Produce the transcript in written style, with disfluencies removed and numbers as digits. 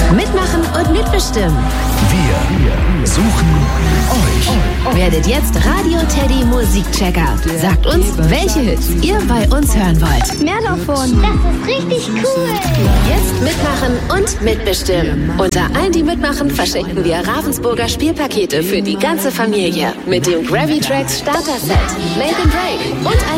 Mitmachen und mitbestimmen. Wir suchen euch. Werdet jetzt Radio Teddy Musikchecker. Sagt uns, welche Hits ihr bei uns hören wollt. Mehr davon. Das ist richtig cool. Jetzt mitmachen und mitbestimmen. Unter allen, die mitmachen, verschenken wir Ravensburger Spielpakete für die ganze Familie. Mit dem Gravy Tracks Starter Set, Make and Break und